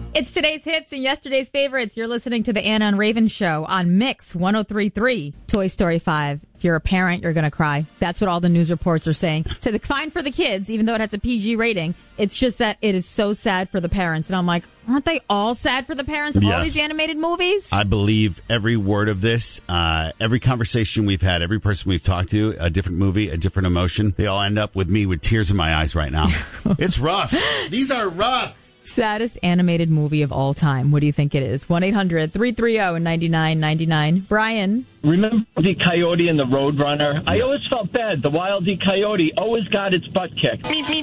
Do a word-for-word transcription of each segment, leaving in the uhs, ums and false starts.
It's today's hits and yesterday's favorites. You're listening to the Anna and Raven Show on Mix one oh three point three. Toy Story five. If you're a parent, you're going to cry. That's what all the news reports are saying. So it's fine for the kids, even though it has a P G rating. It's just that it is so sad for the parents. And I'm like, aren't they all sad for the parents of yes. all these animated movies? I believe every word of this. Uh, every conversation we've had, every person we've talked to, a different movie, a different emotion. They all end up with me with tears in my eyes right now. It's rough. These are rough. Saddest animated movie of all time. What do you think it is? one eight hundred three three zero nine nine nine nine. Brian? Remember the Coyote and the Roadrunner? Yes. I always felt bad. The Wile E. Coyote always got its butt kicked. Beep, beep.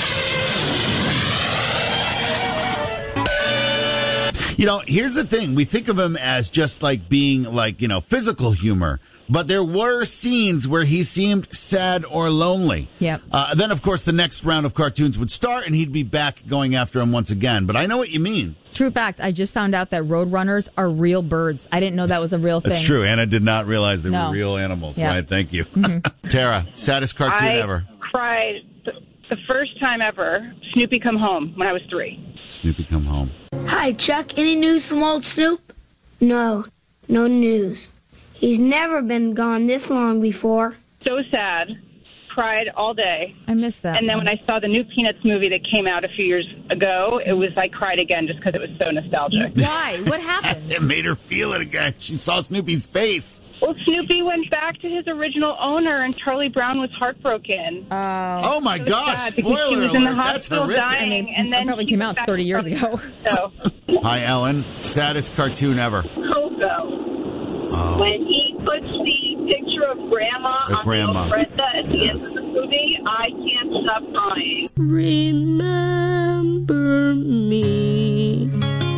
You know, here's the thing. We think of him as just like being like, you know, physical humor. But there were scenes where he seemed sad or lonely. Yep. Uh, then, of course, the next round of cartoons would start, and he'd be back going after him once again. But I know what you mean. True fact. I just found out that roadrunners are real birds. I didn't know that was a real thing. That's true. Anna did not realize they no. were real animals. Yep. Right? Thank you. Mm-hmm. Tara, saddest cartoon I ever. cried the, the first time ever, Snoopy Come Home, when I was three. Snoopy Come Home. Hi, Chuck. Any news from old Snoop? No, no news. He's never been gone this long before. So sad. Cried all day. I missed that. And then when I saw the new Peanuts movie that came out a few years ago, it was I cried again just because it was so nostalgic. Why? What happened? It made her feel it again. She saw Snoopy's face. Well, Snoopy went back to his original owner, and Charlie Brown was heartbroken. Uh, oh, my gosh. Spoiler she was in the alert. That's hospital horrific. dying, I mean, and then it probably he came went out back thirty to years Charlie ago. So. Hi, Ellen. Saddest cartoon ever. Coco. Oh. When he puts the picture of Grandma The on grandma. the Brenda at the Yes. end of the movie, I can't stop crying. Remember me,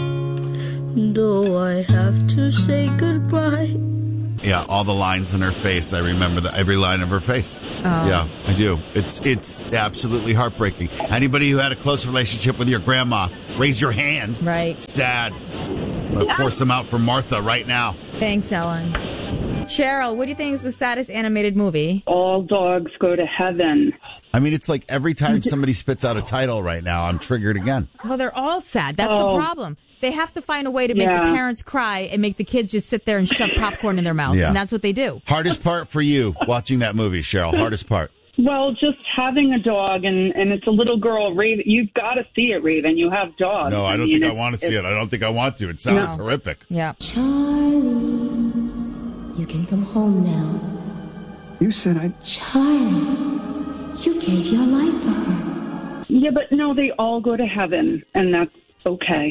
though I have to say goodbye. Yeah, all the lines in her face. I remember the, every line of her face. Oh. Yeah, I do. It's it's absolutely heartbreaking. Anybody who had a close relationship with your grandma, raise your hand. Right. Sad. I'm going to pour some out for Martha right now. Thanks, Ellen. Cheryl, what do you think is the saddest animated movie? All Dogs Go to Heaven. I mean, it's like every time somebody spits out a title right now, I'm triggered again. Well, they're all sad. That's Oh. the problem. They have to find a way to make Yeah. the parents cry and make the kids just sit there and shove popcorn in their mouth. Yeah. And that's what they do. Hardest part for you watching that movie, Cheryl? Hardest part? Well, just having a dog, and, and it's a little girl, Raven. You've got to see it, Raven. You have dogs. No, I don't mean, think I it's- want to see it's- it. I don't think I want to. It sounds No. horrific. Yeah. Charlie, you can come home now. You said I... Charlie, you gave your life for her. Yeah, but no, they all go to heaven, and that's okay.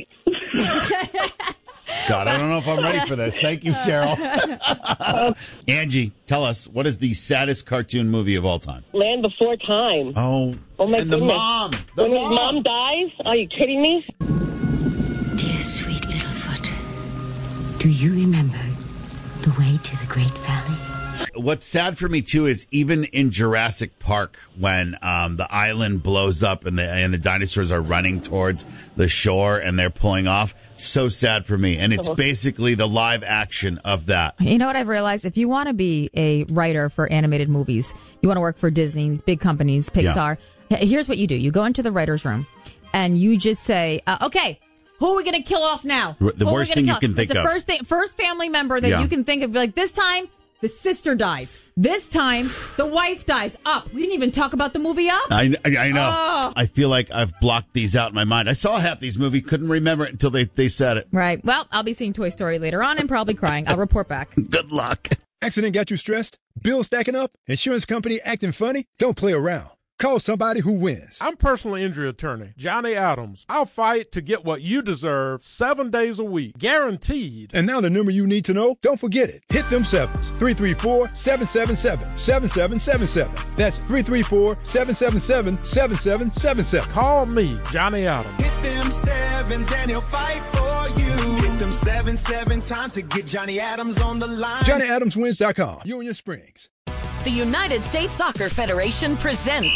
God, I don't know if I'm ready for this. Thank you, Cheryl. Angie, tell us, what is the saddest cartoon movie of all time? Land Before Time. Oh, Oh, my and the goodness. mom. The when mom. his mom dies? Are you kidding me? Dear sweet Littlefoot, do you remember the way to the Great Valley? What's sad for me, too, is even in Jurassic Park, when um, the island blows up and the, and the dinosaurs are running towards the shore and they're pulling off, so sad for me. And it's basically the live action of that. You know what I've realized? If you want to be a writer for animated movies, you want to work for Disney, these big companies, Pixar, h- here's what you do. You go into the writer's room and you just say, uh, okay, who are we going to kill off now? The Who are we worst gonna thing you kill? can think it's the of. First, thing, first family member that Yeah. you can think of. Like, this time, the sister dies. This time, the wife dies. Up. We didn't even talk about the movie Up. I, I, I know. Oh. I feel like I've blocked these out in my mind. I saw half these movies, couldn't remember it until they, they said it. Right. Well, I'll be seeing Toy Story later on and probably crying. I'll report back. Good luck. Accident got you stressed? Bills stacking up? Insurance company acting funny? Don't play around. Call somebody who wins. I'm personal injury attorney Johnny Adams. I'll fight to get what you deserve seven days a week. Guaranteed. And now the number you need to know? Don't forget it. Hit them sevens. three three four, seven seven seven, seven seven seven seven. That's three three four, seven seven seven, seven seven seven seven. Call me, Johnny Adams. Hit them sevens and he'll fight for you. Hit them seven, seven times to get Johnny Adams on the line. Johnny Adams Wins dot com. Union Springs. The United States Soccer Federation presents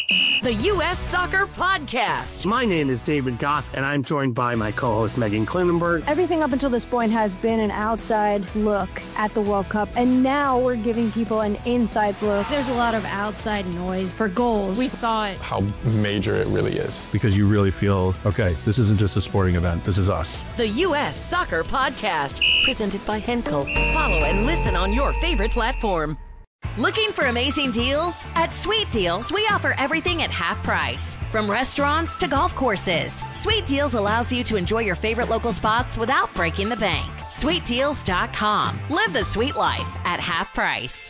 The U S Soccer Podcast. My name is David Goss, and I'm joined by my co-host Megan Klinenberg. Everything up until this point has been an outside look at the World Cup, and now we're giving people an inside look. There's a lot of outside noise for goals. We thought how major it really is. Because you really feel, okay, this isn't just a sporting event, this is us. The U S Soccer Podcast, presented by Henkel. Follow and listen on your favorite platform. Looking for amazing deals? At Sweet Deals, we offer everything at half price. From restaurants to golf courses, Sweet Deals allows you to enjoy your favorite local spots without breaking the bank. sweet deals dot com. Live the sweet life at half price.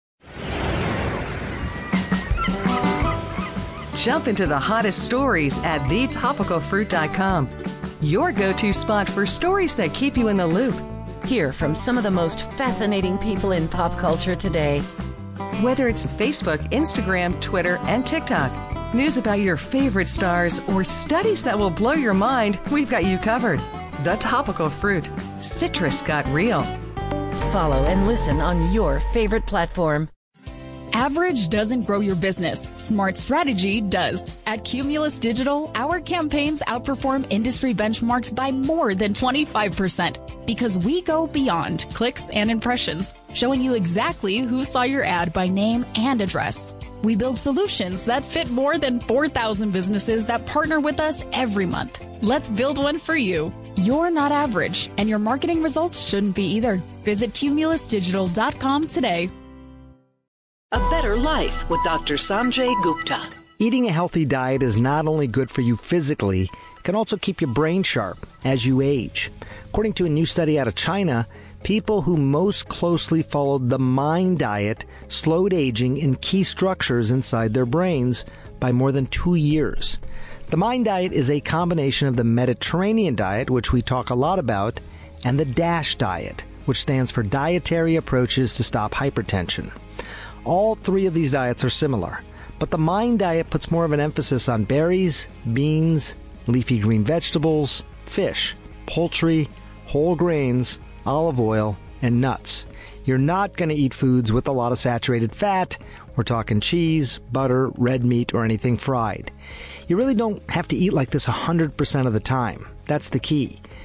Jump into the hottest stories at the topical fruit dot com. Your go-to spot for stories that keep you in the loop. Hear from some of the most fascinating people in pop culture today. Whether it's Facebook, Instagram, Twitter, and TikTok, news about your favorite stars, or studies that will blow your mind, we've got you covered. The Topical Fruit. Citrus got real. Follow and listen on your favorite platform. Average doesn't grow your business. Smart strategy does. At Cumulus Digital, our campaigns outperform industry benchmarks by more than twenty-five percent because we go beyond clicks and impressions, showing you exactly who saw your ad by name and address. We build solutions that fit more than four thousand businesses that partner with us every month. Let's build one for you. You're not average, and your marketing results shouldn't be either. Visit cumulus digital dot com today. A Better Life with Doctor Sanjay Gupta. Eating a healthy diet is not only good for you physically, it can also keep your brain sharp as you age. According to a new study out of China, people who most closely followed the MIND diet slowed aging in key structures inside their brains by more than two years. The MIND diet is a combination of the Mediterranean diet, which we talk a lot about, and the DASH diet, which stands for Dietary Approaches to Stop Hypertension. All three of these diets are similar, but the MIND diet puts more of an emphasis on berries, beans, leafy green vegetables, fish, poultry, whole grains, olive oil, and nuts. You're not going to eat foods with a lot of saturated fat. We're talking cheese, butter, red meat, or anything fried. You really don't have to eat like this one hundred percent of the time. That's the key.